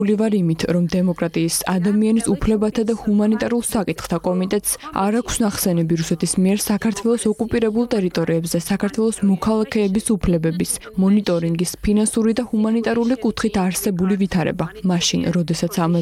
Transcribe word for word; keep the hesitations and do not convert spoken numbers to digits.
ვარ იმით, რომ დემოკრატიის, ადამიანის უფლებათა და ჰუმანიტარულ საკითხთა კომიტეტს არ აქვს ნახსენები რუსეთის მიერ საქართველოს ოკუპირებულ ტერიტორიებზე საქართველოს მოქალაქეების უფლებების, მონიტორინგის, ფინანსური და ჰუმანიტარული კუთხით არსებული ვითარება. მაშინ, როდესაც